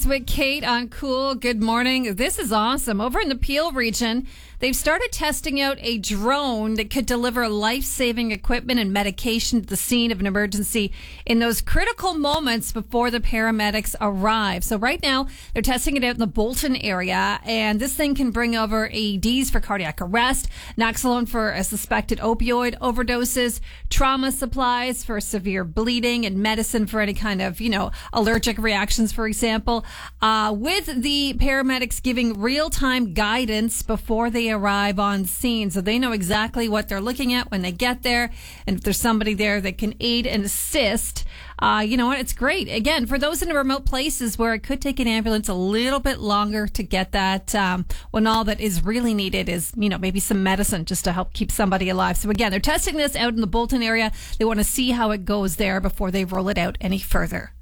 With Kate on Cool. Good morning. This is awesome. Over in the Peel region, they've started testing out a drone that could deliver life-saving equipment and medication to the scene of an emergency in those critical moments before the paramedics arrive. So right now, they're testing it out in the Bolton area, and this thing can bring over AEDs for cardiac arrest, Naloxone for a suspected opioid overdoses, trauma supplies for severe bleeding, and medicine for any kind of, allergic reactions, for example. With the paramedics giving real-time guidance before they arrive on scene. So they know exactly what they're looking at when they get there. And if there's somebody there that can aid and assist, you know what? It's great. Again, for those in the remote places where it could take an ambulance a little bit longer to get that, when all that is really needed is, maybe some medicine just to help keep somebody alive. So again, they're testing this out in the Bolton area. They want to see how it goes there before they roll it out any further.